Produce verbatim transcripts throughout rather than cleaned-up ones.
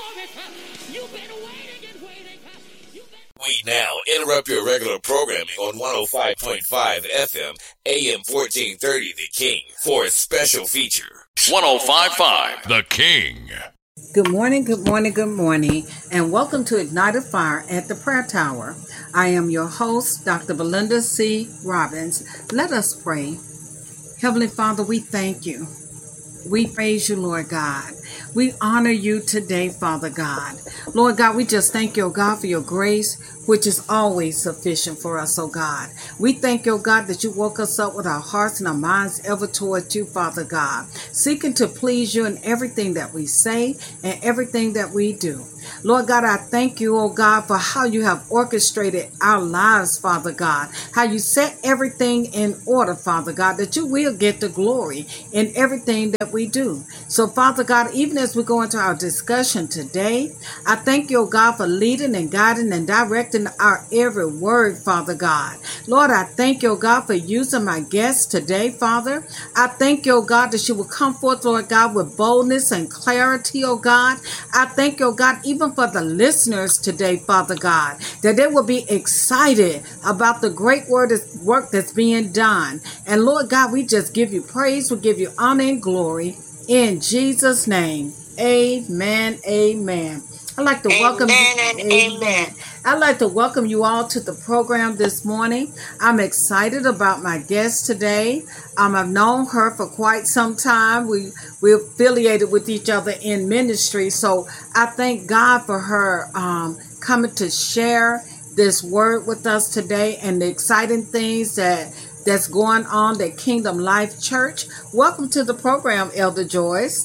for it. You've been waiting and waiting. You've been... We now interrupt your regular programming on one oh five point five F M, A M fourteen thirty The King, for a special feature. one oh five point five The King. Good morning, good morning, good morning, and welcome to Ignite a Fire at the Prayer Tower. I am your host, Doctor Belinda C. Robbins. Let us pray. Heavenly Father, we thank you. We praise you, Lord God. We honor you today, Father God. Lord God, we just thank you, oh God, for your grace, which is always sufficient for us, oh God. We thank you, oh God, that you woke us up with our hearts and our minds ever towards you, Father God, seeking to please you in everything that we say and everything that we do. Lord God, I thank you, oh God, for how you have orchestrated our lives, Father God, how you set everything in order, Father God, that you will get the glory in everything that we do. So, Father God, even as we go into our discussion today, I thank you, oh God, for leading and guiding and directing our every word, Father God. Lord, I thank you, oh God, for using my guests today, Father. I thank you, oh God, that she will come forth, Lord God, with boldness and clarity, oh God. I thank you, oh God, even for the listeners today, Father God, that they will be excited about the great word work that's being done. And Lord God, we just give you praise, we give you honor and glory in Jesus' name. Amen. Amen. I'd like to amen welcome you. And amen. amen. I'd like to welcome you all to the program this morning. I'm excited about my guest today. Um, I've known her for quite some time. We we're affiliated with each other in ministry, so I thank God for her um, coming to share this word with us today and the exciting things that that's going on at Kingdom Life Church. Welcome to the program, Elder Joyce.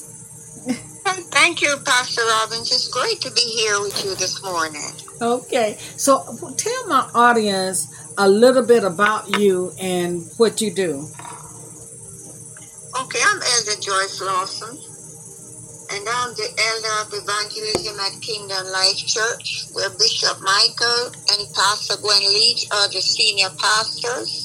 Thank you, Pastor Robbins. It's great to be here with you this morning. Okay, so tell my audience a little bit about you and what you do. Okay, I'm Elder Joyce Lawson, and I'm the elder of evangelism at Kingdom Life Church, where Bishop Michael and Pastor Gwen Leach are the senior pastors.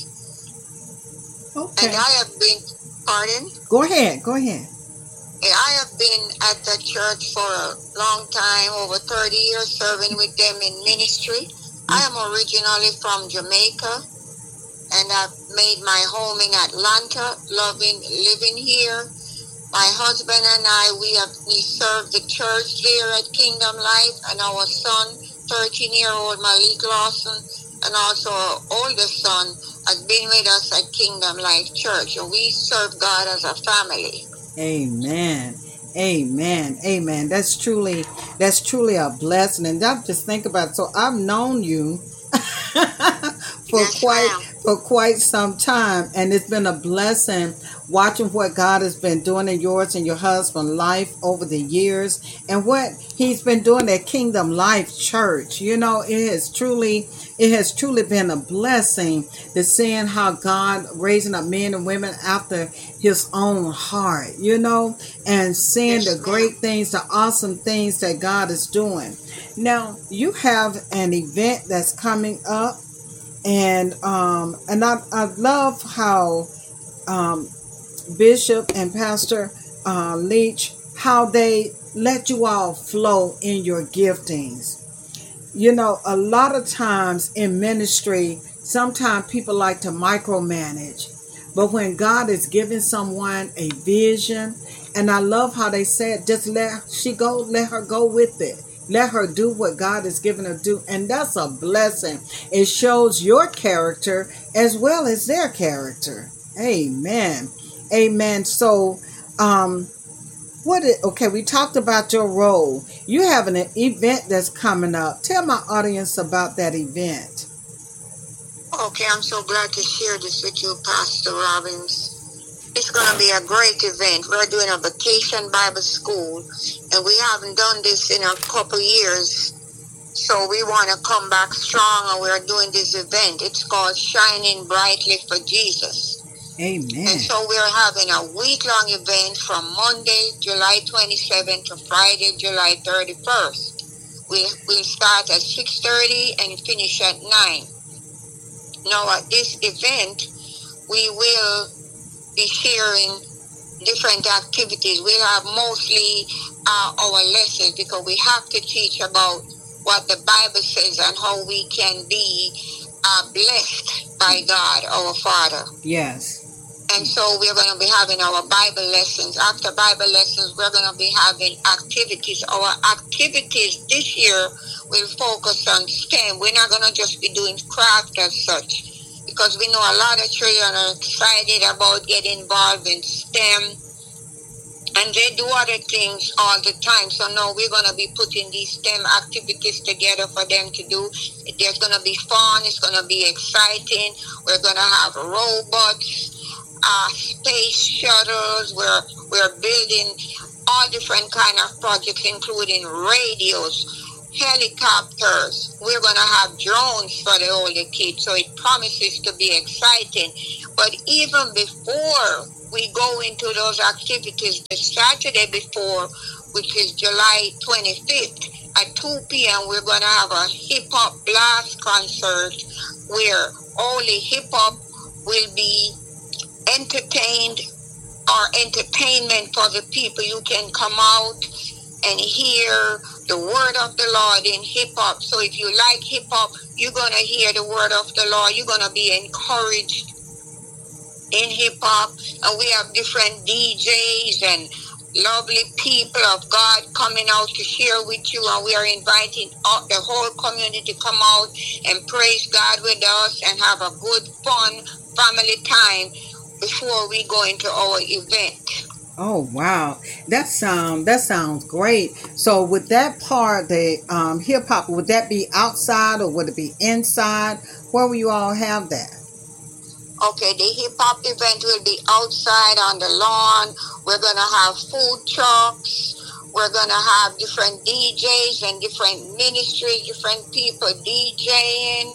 Okay. And I have been, pardon? Go ahead, go ahead. I have been at the church for a long time, over thirty years, serving with them in ministry. I am originally from Jamaica, and I've made my home in Atlanta, loving living here. My husband and I, we have we serve the church there at Kingdom Life, and our son, thirteen-year-old Malik Lawson, and also our oldest son, has been with us at Kingdom Life Church, and we serve God as a family. Amen. Amen. Amen. That's truly, that's truly a blessing. And I just think about it. So I've known you for yes, quite, ma'am. for quite some time. And it's been a blessing watching what God has been doing in yours and your husband's life over the years and what he's been doing at Kingdom Life Church. You know, it has truly, it has truly been a blessing to seeing how God raising up men and women after his own heart, you know, and seeing yes, the great things, the awesome things that God is doing. Now, you have an event that's coming up, and um, and I, I love how um, Bishop and Pastor uh, Leach, how they let you all flow in your giftings. You know, a lot of times in ministry, sometimes people like to micromanage. But when God is giving someone a vision, and I love how they said, just let she go, let her go with it. Let her do what God is giving her to do. And that's a blessing. It shows your character as well as their character. Amen. Amen. So, um, what it, okay, we talked about your role. You have an event that's coming up. Tell my audience about that event. Okay, I'm so glad to share this with you, Pastor Robbins. It's going to be a great event. We're doing a vacation Bible school, and we haven't done this in a couple years. So we want to come back strong, and we're doing this event. It's called Shining Brightly for Jesus. Amen. And so we're having a week-long event from Monday, July twenty-seventh to Friday, July thirty-first. We, we'll start at six thirty and finish at nine. Now, at this event, we will be sharing different activities. We'll have mostly uh, our lessons, because we have to teach about what the Bible says and how we can be uh, blessed by God, our Father. Yes. And so we're going to be having our Bible lessons. After Bible lessons, we're going to be having activities. Our activities this year will focus on STEM. We're not going to just be doing craft as such, because we know a lot of children are excited about getting involved in STEM. And they do other things all the time. So now we're going to be putting these STEM activities together for them to do. There's going to be fun. It's going to be exciting. We're going to have robots. Uh, space shuttles. We're we're building all different kind of projects, including radios, helicopters. We're gonna have drones for the older kids, so it promises to be exciting. But even before we go into those activities, the Saturday before, which is July twenty-fifth at two p.m., we're gonna have a hip hop blast concert where only hip hop will be entertained, or entertainment for the people. You can come out and hear the word of the Lord in hip-hop. So if you like hip-hop, you're going to hear the word of the Lord. You're going to be encouraged in hip-hop. And we have different D Js and lovely people of God coming out to share with you. And we are inviting all, the whole community to come out and praise God with us and have a good, fun family time before we go into our event. Oh wow, that sound that sounds great. So with that part, the um, hip hop, would that be outside or would it be inside? Where will you all have that? Okay, the hip hop event will be outside on the lawn. We're gonna have food trucks. We're gonna have different D Js and different ministries, different people DJing,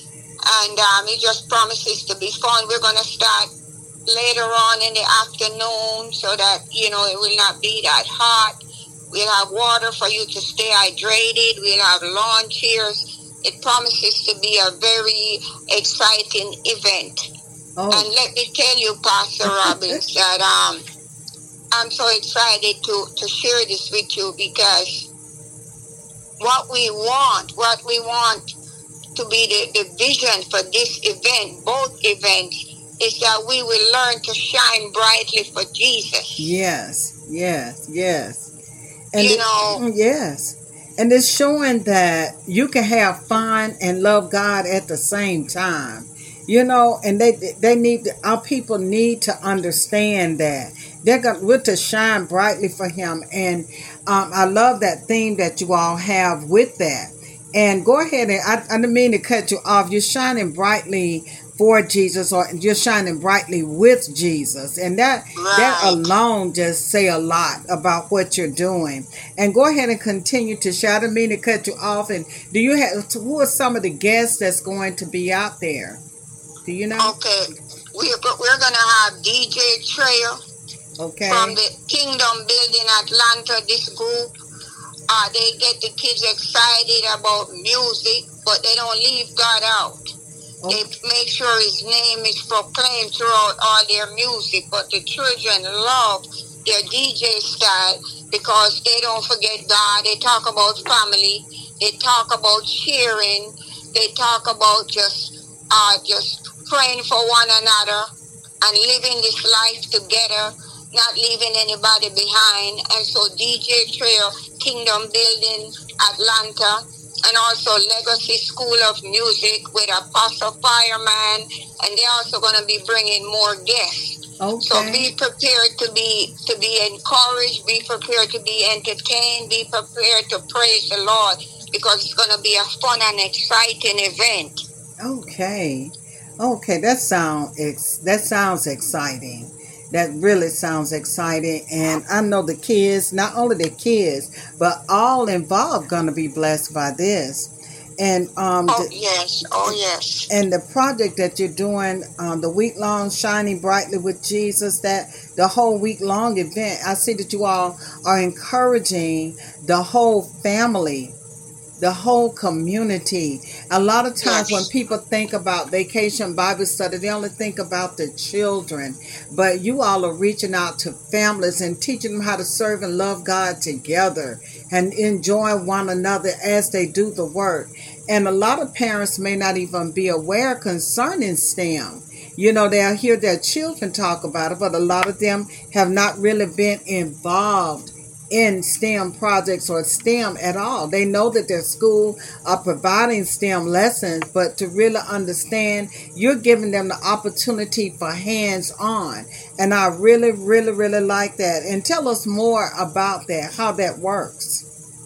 and um, it just promises to be fun. We're gonna start later on in the afternoon, so that, you know, it will not be that hot. We'll have water for you to stay hydrated. We'll have lawn chairs. It promises to be a very exciting event. Oh. And let me tell you, Pastor Robbins, that um, I'm so excited to, to share this with you, because what we want, what we want to be the, the vision for this event, both events, is that we will learn to shine brightly for Jesus. Yes, yes, yes. And you it, know, yes. And it's showing that you can have fun and love God at the same time. You know, and they they need to, our people need to understand that they're going we're to shine brightly for Him. And um, I love that theme that you all have with that. And go ahead, and I, I didn't mean to cut you off. You're shining brightly for Jesus, or you're shining brightly with Jesus, and that right. that alone just say a lot about what you're doing. And go ahead and continue to share. I didn't mean to cut you off. And do you have who are some of the guests that's going to be out there? Do you know? Okay, we're we're gonna have D J Trail. Okay. From the Kingdom Building, Atlanta. This group, uh, they get the kids excited about music, but they don't leave God out. Okay. They make sure His name is proclaimed throughout all their music, but the children love their D J style because they don't forget God. They talk about family. They talk about sharing. They talk about just uh, just praying for one another and living this life together, not leaving anybody behind. And so D J Trail, Kingdom Building, Atlanta, and also Legacy School of Music with Apostle Fireman, and they're also going to be bringing more guests. Okay. So be prepared to be to be encouraged, be prepared to be entertained, be prepared to praise the Lord, because it's going to be a fun and exciting event. Okay, okay, that sound ex- that sounds exciting. That really sounds exciting, and I know the kids, not only the kids, but all involved, gonna be blessed by this. And um, oh the, yes, oh yes. And the project that you're doing, um, the week long Shining Brightly with Jesus, that the whole week long event, I see that you all are encouraging the whole family the whole community. A lot of times when Yes. people think about vacation Bible study, they only think about the children. But you all are reaching out to families and teaching them how to serve and love God together and enjoy one another as they do the work. And a lot of parents may not even be aware concerning STEM. You know, they'll hear their children talk about it, but a lot of them have not really been involved in STEM projects or STEM at all. They know that their school are providing STEM lessons, but to really understand, you're giving them the opportunity for hands-on. And I really, really, really like that. And tell us more about that, how that works.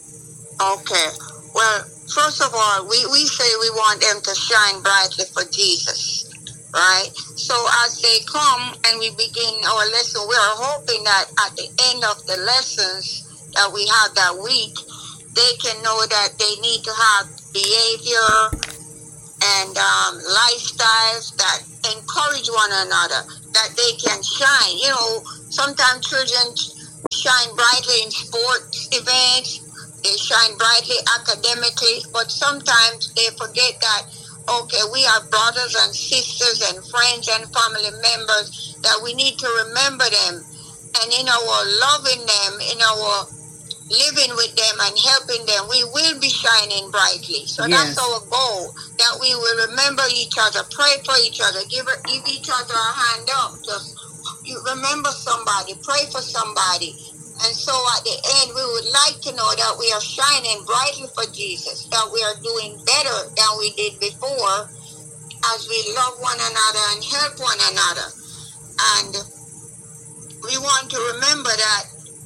Okay. Well, first of all, we, we say we want them to shine brightly for Jesus, right? So as they come and we begin our lesson, we are hoping that at the end of the lessons that we have that week, they can know that they need to have behavior and um, lifestyles that encourage one another, that they can shine. You know, sometimes children shine brightly in sports events, they shine brightly academically, but sometimes they forget that, okay, we are brothers and sisters and friends and family members, that we need to remember them. And in our loving them, in our living with them and helping them, we will be shining brightly. So Yes. that's our goal, that we will remember each other, pray for each other, give, give each other a hand up. Just you remember somebody, pray for somebody. And so at the end, we would like to know that we are shining brightly for Jesus, that we are doing better than we did before as we love one another and help one another. And we want to remember that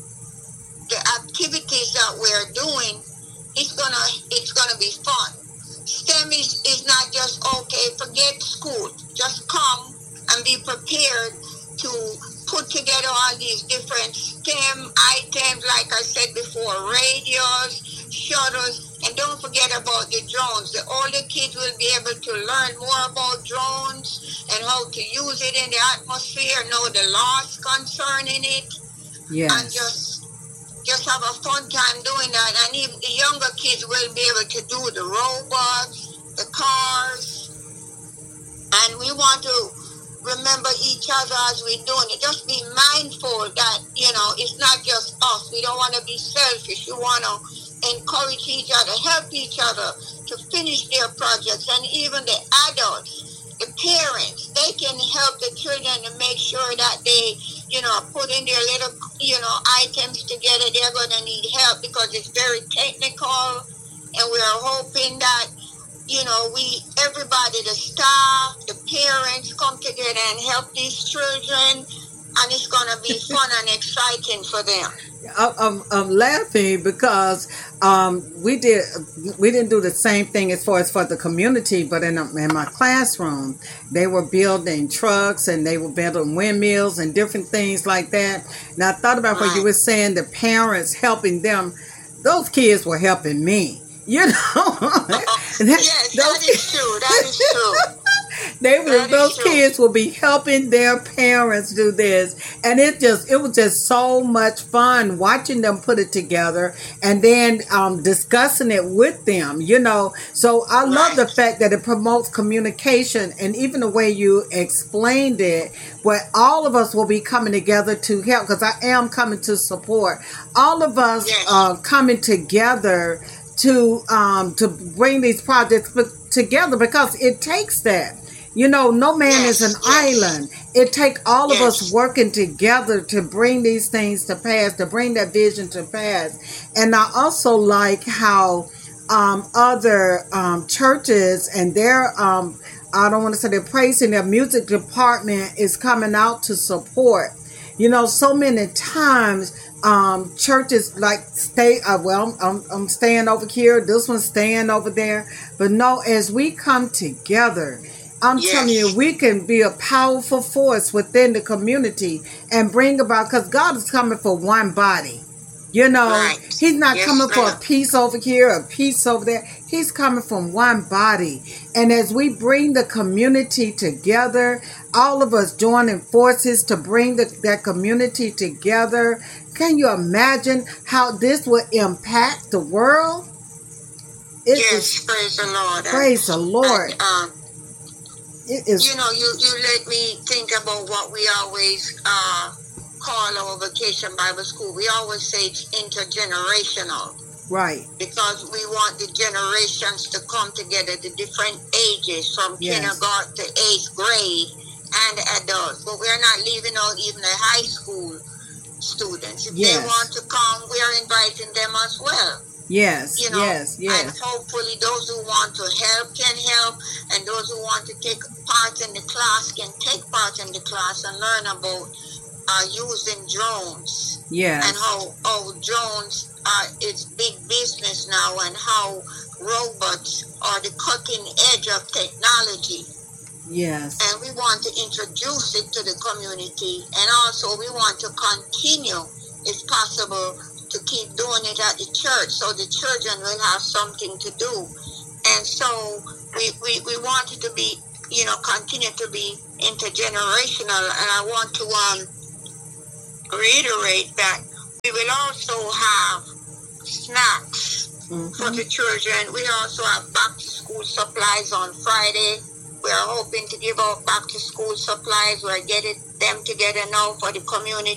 the activities that we're doing, it's gonna it's gonna be fun. STEM is, is not just, okay, forget school. Just come and be prepared to put together all these different STEM items, like I said before, radios, shuttles, and don't forget about the drones. The older kids will be able to learn more about drones and how to use it in the atmosphere, know the laws concerning it, and Yes. just just have a fun time doing that. And even the younger kids will be able to do the robots, the cars, and we want to remember each other as we're doing it. Just be mindful that, you know, it's not just us. We don't want to be selfish. We want to encourage each other, help each other to finish their projects. And even the adults, the parents, they can help the children to make sure that they, you know, put in their little, you know, items together. They're going to need help because it's very technical. And we are hoping that, you know, we, everybody, the staff, the parents come together and help these children, and it's going to be fun and exciting for them. I- I'm, I'm laughing because um, we did we didn't do the same thing as far as for the community, but in, in my classroom, they were building trucks and they were building windmills and different things like that. And I thought about what you were saying, the parents helping them. Those kids were helping me. You know, Yes, that is true. That is true. They were, That is those true. kids will be helping their parents do this, and it just it was just so much fun watching them put it together and then um, discussing it with them. You know, so I love the Right. fact that it promotes communication, and even the way you explained it, where all of us will be coming together to help. Because I am coming to support all of us Yes. uh, coming together to um, to bring these projects b- together, because it takes that. You know, no man Yes, is an yes. island. It takes all of us Yes. working together to bring these things to pass, to bring that vision to pass. And I also like how um, other um, churches and their, um, I don't want to say they're praising, their music department is coming out to support. You know, so many times um, churches like stay, uh, well, I'm, I'm staying over here, this one's staying over there. But no, as we come together, I'm Yes. telling you, we can be a powerful force within the community and bring about, because God is coming for one body. You know, Right. He's not Yes, coming for a ma'am. piece over here, a piece over there. He's coming from one body. And as we bring the community together, all of us joining forces to bring the, that community together, can you imagine how this would impact the world? It yes, is, praise the Lord. praise the Lord. And, um, It is, you know, you, you let me think about what we always uh, call our vacation Bible school. We always say it's intergenerational. right. Because we want the generations to come together, the different ages from Yes. kindergarten to eighth grade and adults. But we're not leaving out even the high school students. If Yes. they want to come, we're inviting them as well. Yes, You know, yes, and yes. hopefully those who want to help can help, and those who want to take part in the class can take part in the class and learn about uh, using drones. Yes. And how, how drones are it's big business now, and how robots are the cutting edge of technology. Yes. And we want to introduce it to the community, and also we want to continue, if possible, to keep doing it at the church so the children will have something to do. And so we, we, we want it to be, you know, continue to be intergenerational. And I want to um reiterate that we will also have snacks Mm-hmm. for the children. We also have back to school supplies on Friday. We are hoping to give out back to school supplies. We're getting them together now for the community.